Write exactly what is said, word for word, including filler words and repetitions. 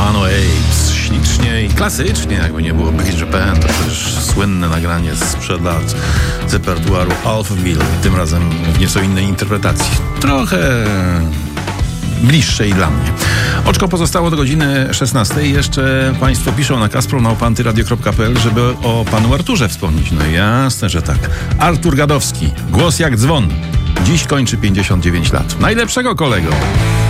Guano Apes. Ślicznie i klasycznie, jakby nie było Bridge Japan, to też słynne nagranie sprzed lat z repertuaru Alphaville, tym razem w nieco innej interpretacji. Trochę bliższej dla mnie. Oczko pozostało do godziny szesnastej. Jeszcze Państwo piszą na kasprol małpa antyradio kropka pe el, żeby o panu Arturze wspomnieć. No jasne, że tak. Artur Gadowski, głos jak dzwon. Dziś kończy pięćdziesiąt dziewięć lat. Najlepszego, kolego!